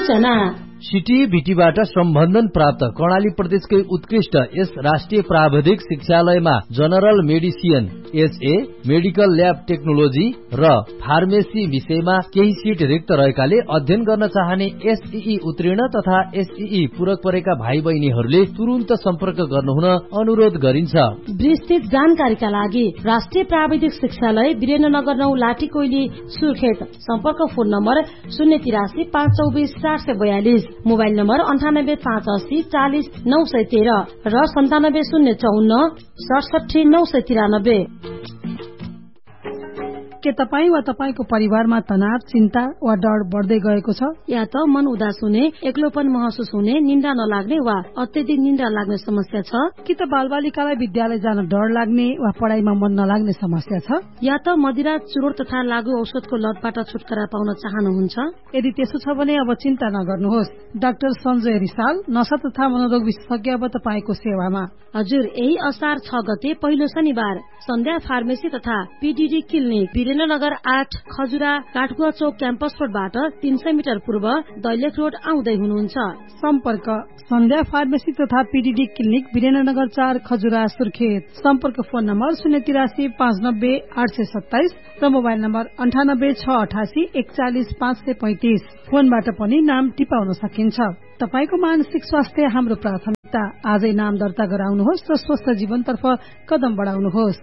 सूचना। सिटीबीटीबाट सम्बन्धन प्राप्त कर्णाली प्रदेशकै उत्कृष्ट यस राष्ट्रिय प्राविधिक शिक्षालयमा general medicine HA, medical lab technology र फार्मेसी विषयमा केही सिट रिक्त रहेकाले अध्ययन गर्न चाहने एसईई उत्तीर्ण तथा एसईई पूरक परेका भाइ बहिनीहरूले तुरुन्त सम्पर्क गर्नुहुन अनुरोध गरिन्छ। विस्तृत जानकारीका लागि राष्ट्रिय प्राविधिक शिक्षालय वीरेन्द्रनगर 9 लाठीकोइली सुर्खेत। सम्पर्क फोन नम्बर 083 524 442, मोबाइल नम्बर 98 580 40 913 र 97 054 67 993। के तपाईँ वा तपाईको परिवारमा तनाव, चिन्ता वा डर बढ्दै गएको छ? या त मन उदास हुने, एक्लोपन महसुस हुने, निन्द्रा नलाग्ने वा अत्यधिक निन्द्रा लाग्ने समस्या छ? कि त बालबालिकालाई विद्यालय जान डर लाग्ने वा पढाइमा मन नलाग्ने समस्या छ? या त मदिरा, चुरोट तथा लागु औषधको लतबाट छुटकारा पाउन चाहनुहुन्छ? यदि त्यसो छ भने अब चिन्ता नगर्नुहोस्। डाक्टर सञ्जय रिसाल, नशा तथा मनोरोग विशेषज्ञ अब तपाईको सेवामा। हजुर, यही असार 6 गते पहिलो शनिबार सन्ध्या फार्मेसी तथा पीडीडी क्लिनिक वीरेन्द्रनगर 8 खजुरा काठगुवा चौक क्याम्पस रोडबाट 300 मिटर पूर्व दैलेख रोड आउँदै हुनुहुन्छ। सम्पर्क सन्ध्या फार्मेसी तथा पीडीडी क्लिनिक वीरेन्द्रनगर 4 खजुरा सुर्खेत। सम्पर्क फोन नम्बर 083 590 827 र मोबाइल नम्बर 98 688 41 535। फोनबाट पनि नाम टिपाउन सकिन्छ। तपाईको मानसिक स्वास्थ्य हाम्रो प्राथमिकता। आजै नाम दर्ता गराउनुहोस् र स्वस्थ जीवनतर्फ कदम बढाउनुहोस्।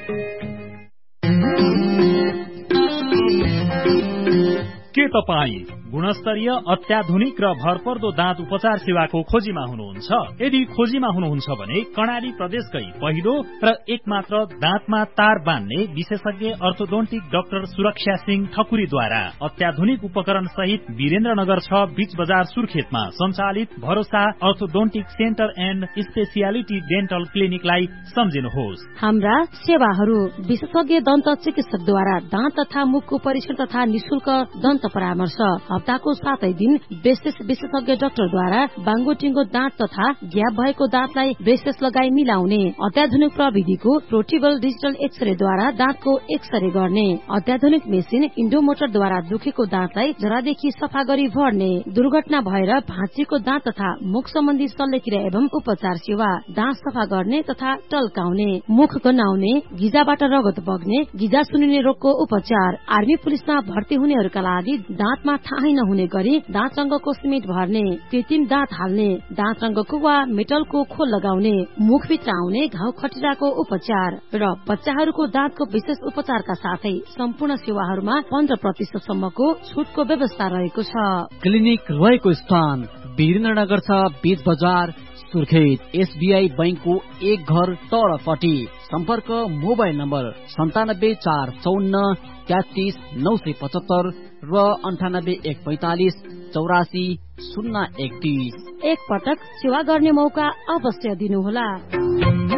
के तपाईँ गुणस्तरीय, अत्याधुनिक र भरपर्दो दाँत उपचार सेवाको खोजीमा हुनुहुन्छ? यदि खोजीमा हुनुहुन्छ भने कर्णाली प्रदेशकै पहिलो र एकमात्र दाँतमा तार बान्ने विशेषज्ञ अर्थोडोन्टिक डाक्टर सुरक्षा सिंह ठकुरीद्वारा अत्याधुनिक उपकरण सहित वीरेन्द्रनगर 6 बीच बजार सुर्खेतमा सञ्चालित भरोसा orthodontic centre and speciality dental क्लिनिकलाई सम्झिनुहोस्। हाम्रा सेवाहरू: विशेषज्ञ दन्त चिकित्सकद्वारा दाँत तथा मुखको परीक्षण तथा निशुल्क दन्त परामर्श। हप्ताको 7 दिन विशेषज्ञ डाक्टरद्वारा बाङ्गो टिङ्गो दाँत तथा ग्याप भएको दाँतलाई ब्रेसेस लगाई मिलाउने। अत्याधुनिक प्रविधिको पोर्टेबल डिजिटल एक्सरेद्वारा दाँतको एक्सरे गर्ने। अत्याधुनिक मेसिन इन्डोमोटरद्वारा दुखेको दाँतलाई जरादेखि सफा गरी भर्ने। दुर्घटना भएर भाँचिएको दाँत तथा मुख सम्बन्धी शल्यक्रिया एवं उपचार सेवा। दाँत सफा गर्ने तथा टल्काउने। मुख गन्हाउने, गिजाबाट रगत बग्ने, गिजा सुनिने रोगको उपचार। आर्मी पुलिसमा भर्ती हुनेहरूका लागि दाँतमा थाहै नहुने गरी दाँत रंगको सिमेन्ट भर्ने। कृत्रिम दाँत हाल्ने, दाँत रंगको वा मेटलको खोल लगाउने। मुखभित्र आउने घाउ खटिराको उपचार र बच्चाहरूको दाँतको विशेष उपचारका साथै सम्पूर्ण सेवाहरूमा 15% सम्मको छुटको व्यवस्था रहेको छ। क्लिनिक रहेको स्थान वीरेन्द्रनगर 6 बीच बजार सुर्खेत। एसबीआई बैंकको एक घर तलपट्टि। सम्पर्क मोबाइल नम्बर 97 454 33 975 र 98 145 84 031। एक पटक सेवा गर्ने मौका अवश्य दिनुहोला।